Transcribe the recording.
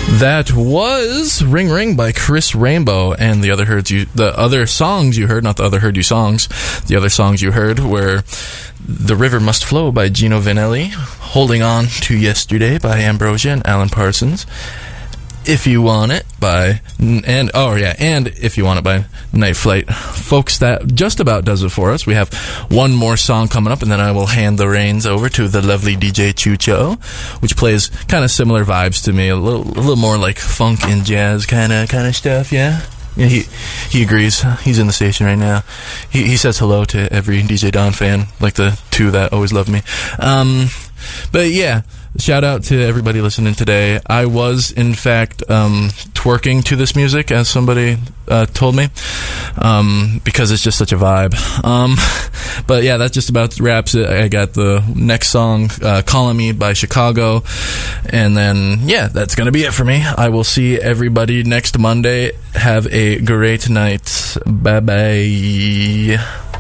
That was Ring Ring by Chris Rainbow, and the other songs you heard were The River Must Flow by Gino Vanelli, Holding On to Yesterday by Ambrosia and Alan Parsons, If You Want It by If You Want It by Night Flight. Folks, that just about does it for us. We have one more song coming up, and then I will hand the reins over to the lovely DJ Chucho, which plays kind of similar vibes to me, a little more like funk and jazz kind of stuff. Yeah, he agrees. He's in the station right now. He says hello to every DJ Don fan, like the two that always love me. But yeah, shout out to everybody listening today. I was, in fact, twerking to this music, as somebody told me, because it's just such a vibe. But yeah, that just about wraps it. I got the next song, Calling Me by Chicago, and then, yeah, that's going to be it for me. I will see everybody next Monday. Have a great night. Bye-bye.